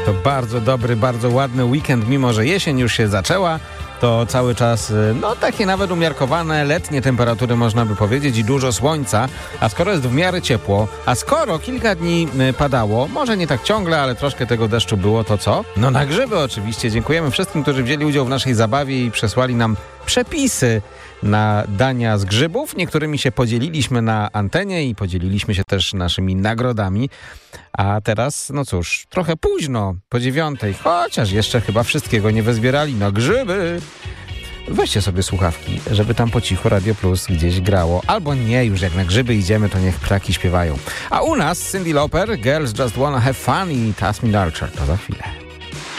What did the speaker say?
To bardzo dobry, bardzo ładny weekend, mimo że jesień już się zaczęła. To cały czas, takie nawet umiarkowane letnie temperatury, można by powiedzieć, i dużo słońca. A skoro jest w miarę ciepło, a skoro kilka dni padało, może nie tak ciągle, ale troszkę tego deszczu było, to co? No na grzyby oczywiście. Dziękujemy wszystkim, którzy wzięli udział w naszej zabawie i przesłali nam przepisy na dania z grzybów. Niektórymi się podzieliliśmy na antenie i podzieliliśmy się też naszymi nagrodami. A teraz, no cóż, trochę późno, po 9:00, chociaż jeszcze chyba wszystkiego nie wyzbierali. No grzyby! Weźcie sobie słuchawki, żeby tam po cichu Radio Plus gdzieś grało. Albo nie, już jak na grzyby idziemy, to niech ptaki śpiewają. A u nas Cyndi Lauper, Girls Just Wanna Have Fun i Tasmin Archer. To za chwilę.